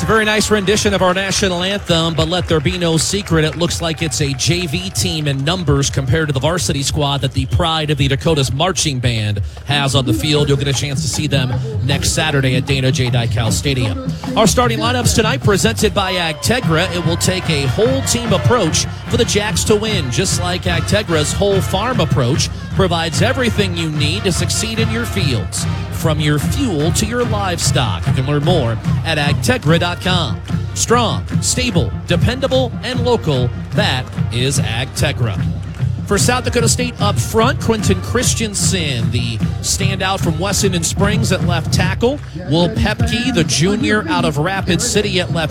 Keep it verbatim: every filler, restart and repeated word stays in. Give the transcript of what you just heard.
It's a very nice rendition of our national anthem, but let there be no secret, it looks like it's a J V team in numbers compared to the varsity squad that the pride of the Dakotas marching band has on the field. You'll get a chance to see them next Saturday at Dana J. Dykhouse Stadium. Our starting lineups tonight presented by Agtegra. It will take a whole team approach for the Jacks to win, just like Agtegra's whole farm approach provides everything you need to succeed in your fields, from your fuel to your livestock. You can learn more at agtegra dot com. Strong, stable, dependable, and local, that is Agtegra. For South Dakota State up front, Quentin Christensen, the standout from Wessington Springs at left tackle. Will Pepke, the junior out of Rapid City at left